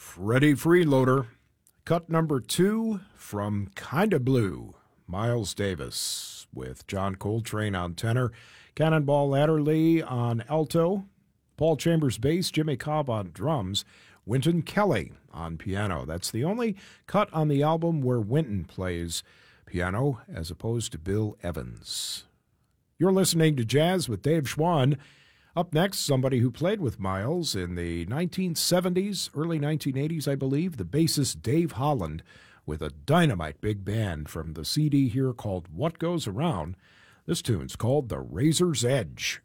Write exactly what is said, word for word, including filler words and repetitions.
Freddie Freeloader, cut number two from Kinda Blue, Miles Davis, with John Coltrane on tenor, Cannonball Adderley on alto, Paul Chambers bass, Jimmy Cobb on drums, Wynton Kelly on piano. That's the only cut on the album where Wynton plays piano as opposed to Bill Evans. You're listening to Jazz with Dave Schwann. Up next, somebody who played with Miles in the nineteen seventies, early nineteen eighties, I believe, the bassist Dave Holland, with a dynamite big band from the C D here called What Goes Around. This tune's called The Razor's Edge.